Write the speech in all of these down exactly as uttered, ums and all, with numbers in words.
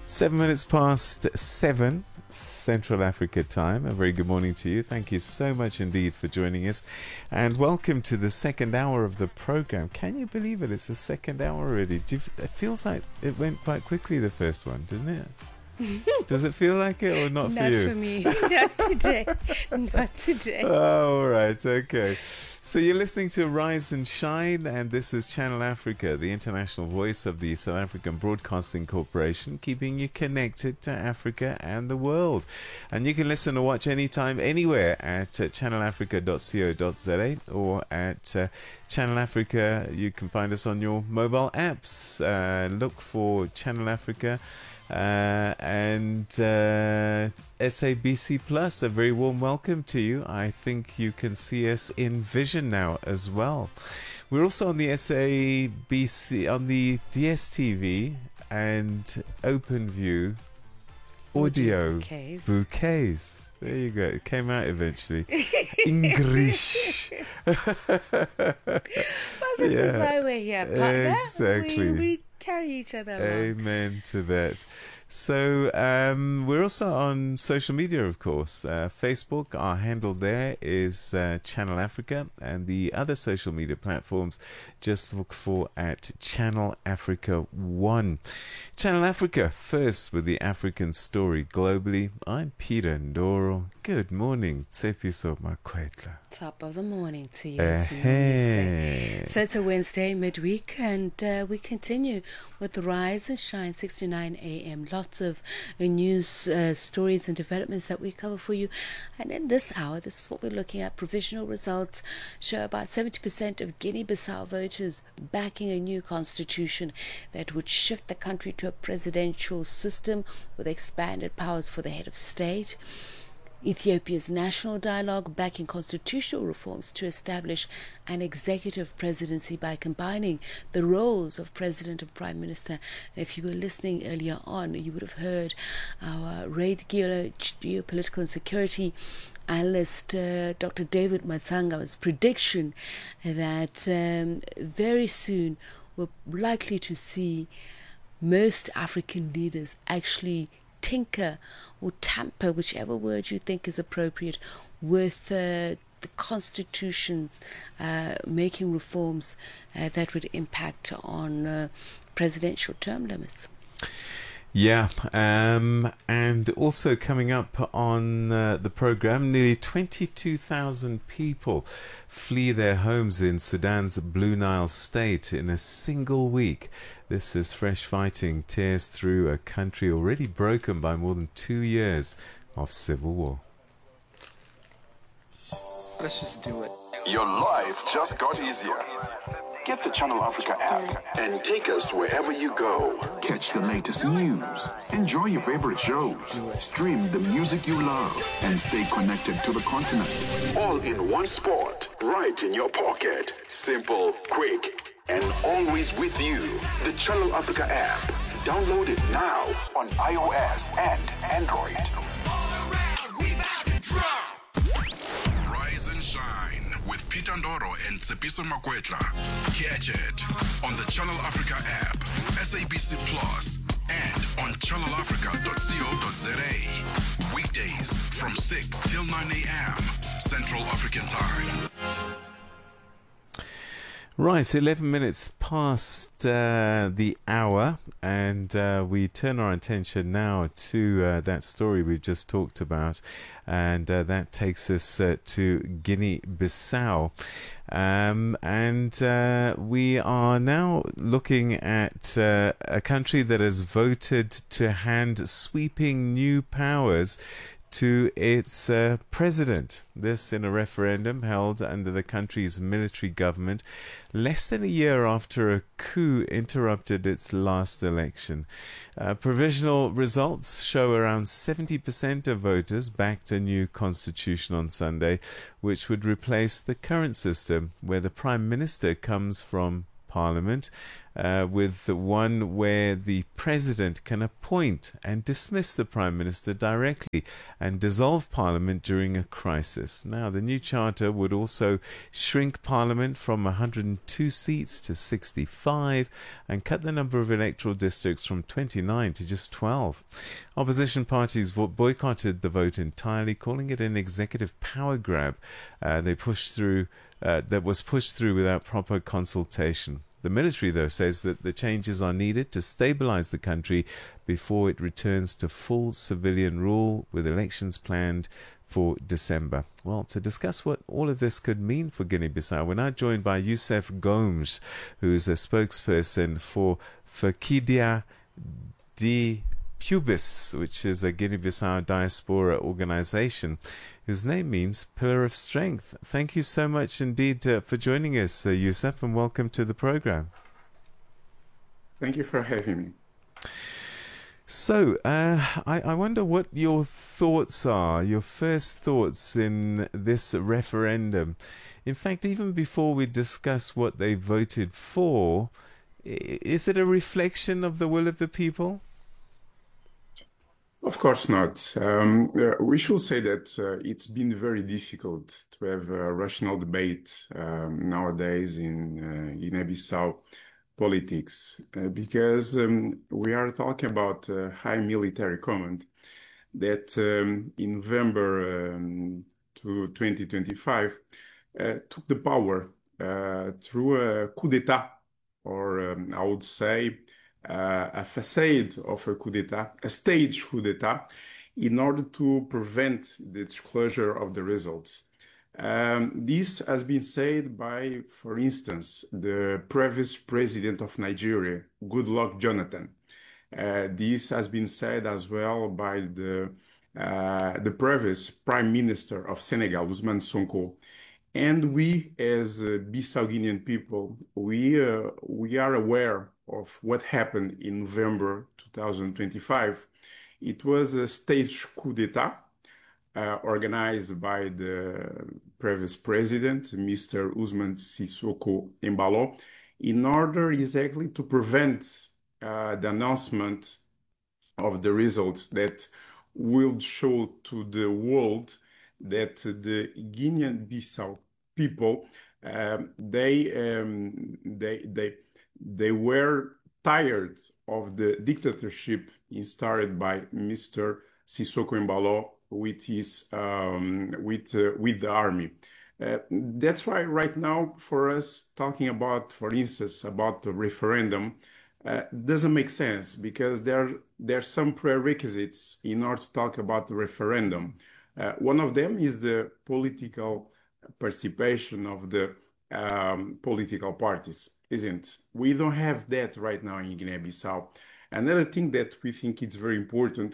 Seven minutes past seven Central Africa time. A very good morning to you. Thank you so much indeed for joining us, and welcome to the second hour of the program. Can you believe it? It's the second hour already. Do you, it feels like it went quite quickly, the first one, doesn't it? Does it feel like it or not, not for you? Not for me. Not today. Not today. Oh, all right. Okay. So you're listening to Rise and Shine, and this is Channel Africa, the international voice of the South African Broadcasting Corporation, keeping you connected to Africa and the world. And you can listen or watch anytime, anywhere at uh, channel africa dot co dot za or at uh, Channel Africa. You can find us on your mobile apps. Uh, look for Channel Africa. Uh, and uh, S A B C Plus, a very warm welcome to you. I think you can see us in vision now as well. We're also on the S A B C, on the D S T V and OpenView audio bouquets. bouquets. There you go. It came out eventually. English. Well, this Yeah, is why we're here, partner. exactly. We, we carry each other along. Amen to that. So um, we're also on social media, of course. Uh, Facebook, our handle there is uh, Channel Africa, and the other social media platforms, just look for at Channel Africa One. Channel Africa, first with the African story globally. I'm Peter Ndoro. Good morning, Tsepiso Makwetla. Top of the morning to you, as you Uh-huh. normally say. So it's a Wednesday midweek, and uh, we continue with the Rise and Shine six to nine a.m. Lots of uh, news uh, stories and developments that we cover for you. And in this hour, this is what we're looking at. Provisional results show about seventy percent of Guinea-Bissau voters backing a new constitution that would shift the country to a presidential system with expanded powers for the head of state. Ethiopia's national dialogue backing constitutional reforms to establish an executive presidency by combining the roles of president and prime minister. And if you were listening earlier on, you would have heard our regular geopolitical and security analyst, uh, Doctor David Matsanga's prediction that um, very soon we're likely to see most African leaders actually tinker or tamper, whichever word you think is appropriate, with uh, the constitutions, uh, making reforms uh, that would impact on uh, presidential term limits. Yeah, um, and also coming up on uh, the program, nearly twenty-two thousand people flee their homes in Sudan's Blue Nile state in a single week. This is fresh fighting tears through a country already broken by more than two years of civil war. Let's just do it. Your life just got easier. Get the Channel Africa app and take us wherever you go. Catch the latest news, enjoy your favorite shows, stream the music you love, and stay connected to the continent. All in one spot, right in your pocket. Simple, quick, and always with you. The Channel Africa app. Download it now on iOS and Android. Rise and Shine with Peter Ndoro and Tsepiso Makwetla. Catch it on the Channel Africa app, S A B C Plus, and on channel africa dot co dot za. Weekdays from six till nine a.m. Central African Time. Right, eleven minutes past uh, the hour, and uh, we turn our attention now to uh, that story we've just talked about, and uh, that takes us uh, to Guinea-Bissau. Um, and uh, we are now looking at uh, a country that has voted to hand sweeping new powers to its uh, president. This in a referendum held under the country's military government less than a year after a coup interrupted its last election. Uh, provisional results show around seventy percent of voters backed a new constitution on Sunday, which would replace the current system where the prime minister comes from Parliament uh, with one where the president can appoint and dismiss the prime minister directly and dissolve parliament during a crisis. Now, the new charter would also shrink parliament from one hundred two seats to sixty-five and cut the number of electoral districts from twenty-nine to just twelve. Opposition parties boycotted the vote entirely, calling it an executive power grab uh, they pushed through uh, that was pushed through without proper consultation. The military, though, says that the changes are needed to stabilize the country before it returns to full civilian rule, with elections planned for December. Well, to discuss what all of this could mean for Guinea-Bissau, we're now joined by Youssef Gomes, who is a spokesperson for Fakidia di Pubis, which is a Guinea-Bissau diaspora organization whose name means Pillar of Strength. Thank you so much indeed uh, for joining us, uh, Youssef, and welcome to the program. Thank you for having me. So, uh, I, I wonder what your thoughts are, your first thoughts in this referendum. In fact, even before we discuss what they voted for, is it a reflection of the will of the people? Of course not. Um, uh, we should say that uh, it's been very difficult to have a rational debate um, nowadays in uh, Guinea-Bissau politics uh, because um, we are talking about a high military command that um, in November um, to twenty twenty-five uh, took the power uh, through a coup d'etat, or um, I would say Uh, a facade of a coup d'etat, a staged coup d'etat, in order to prevent the disclosure of the results. Um, this has been said by, for instance, the previous president of Nigeria, Goodluck Jonathan. Uh, this has been said as well by the, uh, the previous prime minister of Senegal, Ousmane Sonko. And we, as uh, Bissau Guinean people, we, uh, we are aware of what happened in November two thousand twenty-five. It was a staged coup d'etat uh, organized by the previous president, Mister Ousmane Sissoko Embalo, in order exactly to prevent uh, the announcement of the results that will show to the world that the Guinean-Bissau people, um, they, um, they, they, they were tired of the dictatorship installed by Mister Sissoko Embalo with his um, with uh, with the army. Uh, that's why right now, for us talking about, for instance, about the referendum, uh, doesn't make sense because there there are some prerequisites in order to talk about the referendum. Uh, one of them is the political participation of the um, political parties, isn't? We don't have that right now in Guinea-Bissau. Another thing that we think is very important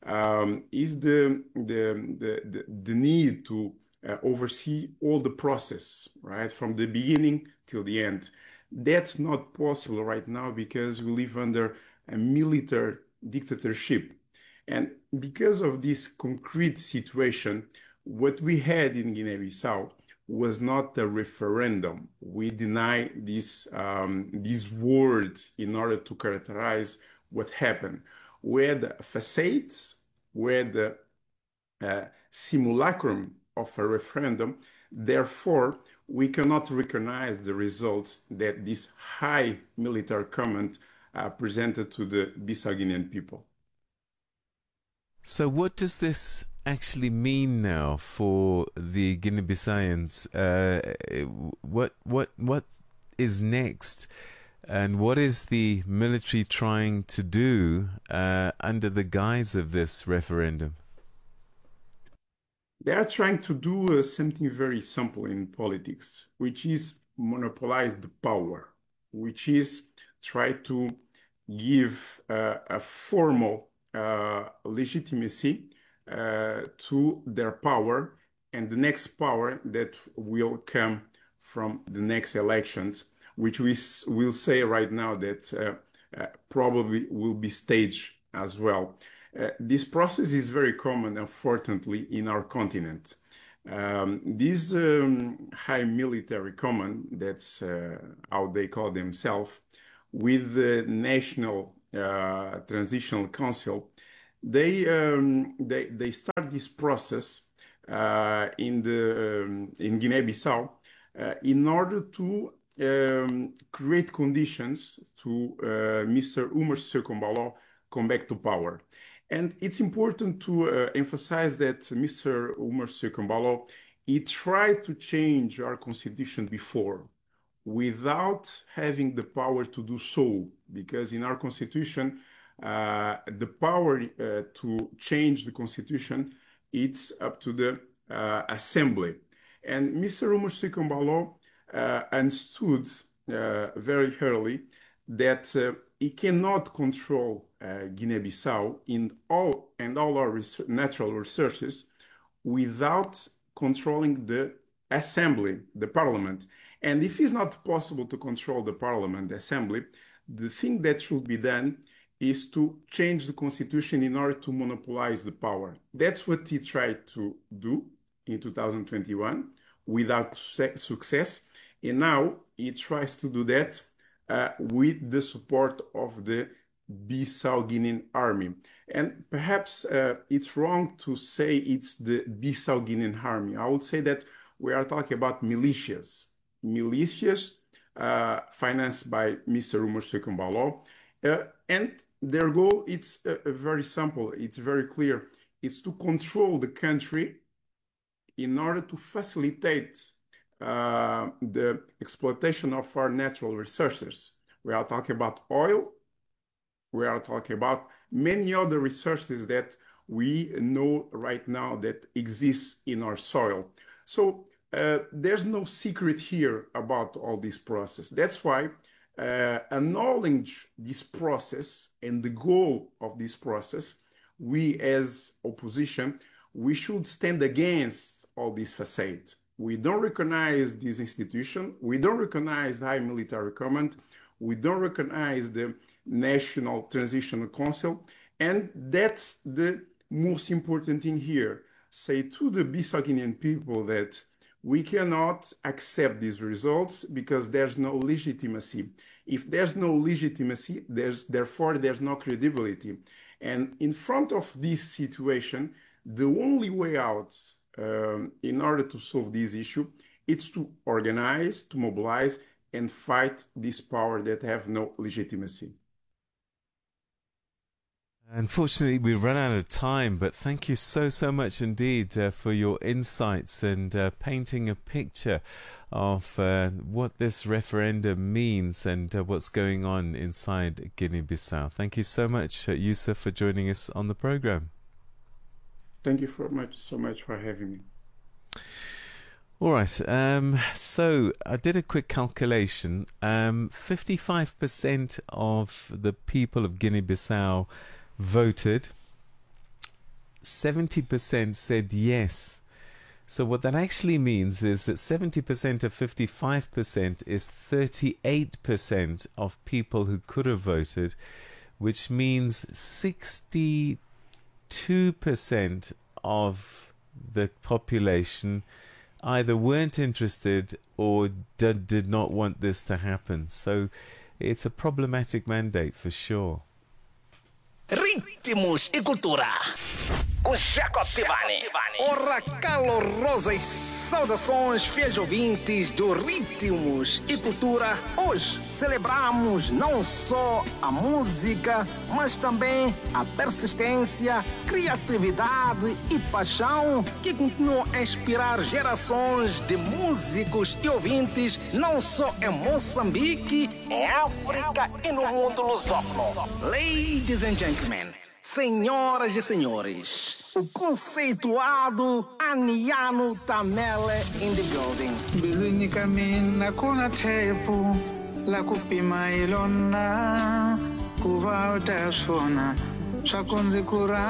um, is the, the, the, the need to uh, oversee all the process, right, from the beginning till the end. That's not possible right now because we live under a military dictatorship. And because of this concrete situation, what we had in Guinea-Bissau was not a referendum. We deny this, um, these words in order to characterize what happened. We had facades, we had the uh, simulacrum of a referendum. Therefore, we cannot recognize the results that this high military command uh, presented to the Bissau Guinean people. So what does this actually mean now for the Guinea-Bissauans? Uh, what what what is next, and what is the military trying to do uh, under the guise of this referendum? They are trying to do uh, something very simple in politics, which is monopolize the power, which is try to give uh, a formal uh, legitimacy uh, to their power, and the next power that will come from the next elections, which we will say right now that uh, uh, probably will be staged as well. Uh, this process is very common, unfortunately, in our continent. Um, this um, high military command, that's uh, how they call themselves, with the National uh, Transitional Council, they um, they they start this process uh, in the um, in Guinea-Bissau uh, in order to um, create conditions to uh, Mister Umar Sissoco Embaló come back to power. And it's important to uh, emphasize that Mister Umar Sissoco Embaló, he tried to change our constitution before without having the power to do so, because in our constitution, uh, the power uh, to change the constitution, it's up to the uh, assembly. And Mister Umar Sissoco Embaló uh, understood uh, very early that uh, he cannot control uh, Guinea-Bissau in all and all our res natural resources without controlling the assembly, the parliament. And if it's not possible to control the parliament, the assembly, the thing that should be done is to change the constitution in order to monopolize the power. That's what he tried to do in two thousand twenty-one without success. And now he tries to do that uh, with the support of the Bissau-Guinean army. And perhaps uh, it's wrong to say it's the Bissau-Guinean army. I would say that we are talking about militias. Militias uh, financed by Mister Umar Sissoco Embaló. Uh, and their goal, it's uh, very simple, it's very clear. It's to control the country in order to facilitate uh, the exploitation of our natural resources. We are talking about oil. We are talking about many other resources that we know right now that exist in our soil. So uh, there's no secret here about all this process. That's why uh, acknowledge this process and the goal of this process, we as opposition, we should stand against all this facade. We don't recognize this institution. We don't recognize the High Military Command. We don't recognize the National Transitional Council. And that's the most important thing here. Say to the Bissau-Guinean people that we cannot accept these results because there's no legitimacy. If there's no legitimacy, there's therefore there's no credibility. And in front of this situation, the only way out um, in order to solve this issue is to organize, to mobilize, and fight this power that have no legitimacy. Unfortunately, we've run out of time, but thank you so, so much indeed uh, for your insights and uh, painting a picture of uh, what this referendum means and uh, what's going on inside Guinea-Bissau. Thank you so much, uh, Yusuf, for joining us on the program. Thank you so much, so much for having me. All right, um, so I did a quick calculation. Um, fifty-five percent of the people of Guinea-Bissau voted. seventy percent said yes. So what that actually means is that seventy percent of fifty-five percent is thirty-eight percent of people who could have voted, which means sixty-two percent of the population either weren't interested or did, did not want this to happen. So it's a problematic mandate for sure. Ritmos e Cultura com Jacob Tivani. Ora, calorosas saudações, fiéis ouvintes do Ritmos e Cultura. Hoje celebramos não só a música, mas também a persistência, criatividade e paixão que continuam a inspirar gerações de músicos e ouvintes, não só em Moçambique, em África e no mundo lusófono. Ladies and gentlemen, senhoras e senhores, o conceituado Aniano Tamele in the building. Bilwini kamina kuna tepu la kupima ilona kuva utasfona swakunzi kura